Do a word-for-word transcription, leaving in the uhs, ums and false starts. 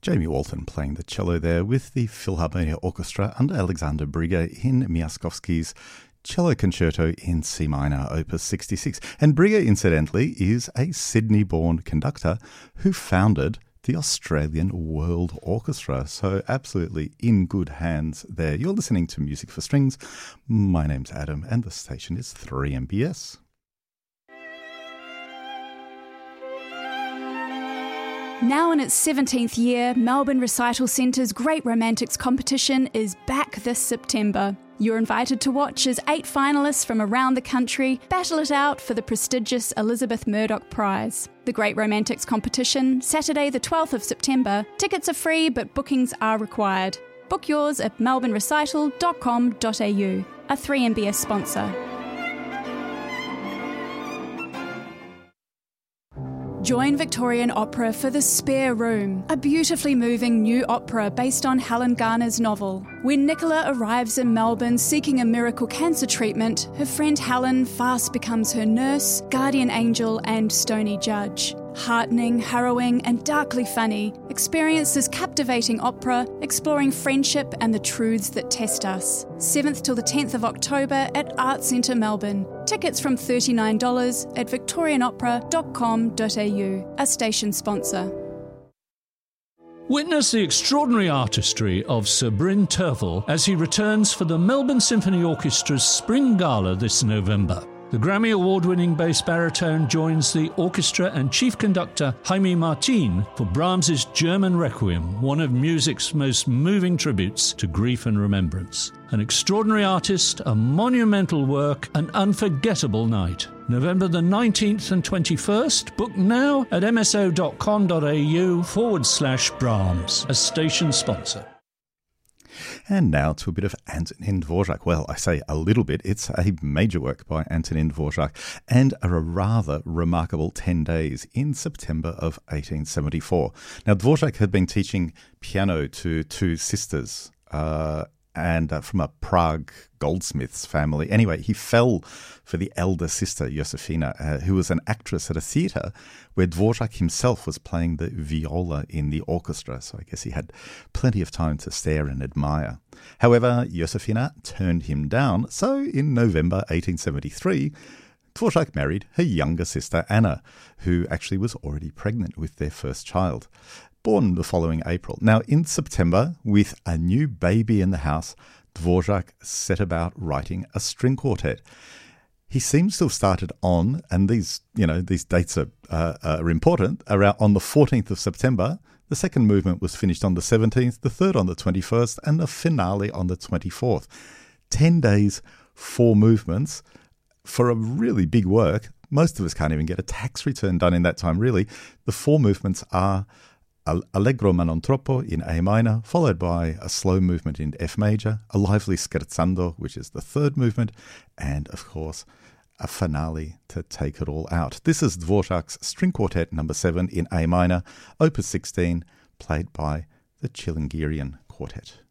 Jamie Walton playing the cello there with the Philharmonia Orchestra under Alexander Briga in Miaskovsky's Cello Concerto in C minor, opus sixty-six. And Briga, incidentally, is a Sydney-born conductor who founded the Australian World Orchestra. So absolutely in good hands there. You're listening to Music for Strings. My name's Adam and the station is three M B S. Now in its seventeenth year, Melbourne Recital Centre's Great Romantics competition is back this September. You're invited to watch as eight finalists from around the country battle it out for the prestigious Elizabeth Murdoch Prize. The Great Romantics competition, Saturday the twelfth of September. Tickets are free, but bookings are required. Book yours at melbourne recital dot com dot a u, a three M B S sponsor. Join Victorian Opera for The Spare Room, a beautifully moving new opera based on Helen Garner's novel. When Nicola arrives in Melbourne seeking a miracle cancer treatment, her friend Helen fast becomes her nurse, guardian angel and stony judge. Heartening, harrowing and darkly funny, experience this captivating opera exploring friendship and the truths that test us. seventh till the tenth of October at Arts Centre Melbourne. Tickets from thirty-nine dollars at victorian opera dot com dot a u, a station sponsor. Witness the extraordinary artistry of Sir Bryn Terfel as he returns for the Melbourne Symphony Orchestra's Spring Gala this November. The Grammy Award-winning bass baritone joins the orchestra and chief conductor Jaime Martin for Brahms's German Requiem, one of music's most moving tributes to grief and remembrance. An extraordinary artist, a monumental work, an unforgettable night. November the nineteenth and twenty-first. Book now at mso.com.au forward slash Brahms, a station sponsor. And now to a bit of Antonin Dvorak. Well, I say a little bit. It's a major work by Antonin Dvorak and a rather remarkable ten days in September of eighteen seventy-four. Now, Dvorak had been teaching piano to two sisters uh, and uh, from a Prague goldsmiths family. Anyway, he fell for the elder sister, Josefina, uh, who was an actress at a theatre where Dvorak himself was playing the viola in the orchestra. So I guess he had plenty of time to stare and admire. However, Josefina turned him down. So in November eighteen seventy-three, Dvorak married her younger sister, Anna, who actually was already pregnant with their first child, born the following April. Now, in September, with a new baby in the house, Dvorak set about writing a string quartet. He seems to have started on, and these, you know, these dates are, uh, are important, around on the fourteenth of September. The second movement was finished on the seventeenth, the third on the twenty-first, and the finale on the twenty-fourth. Ten days, four movements for a really big work. Most of us can't even get a tax return done in that time, really. The four movements are Allegro ma non troppo in A minor, followed by a slow movement in F major, a lively scherzando, which is the third movement, and, of course, a finale to take it all out. This is Dvorak's String Quartet number seven in A minor, opus sixteen, played by the Chilingirian Quartet.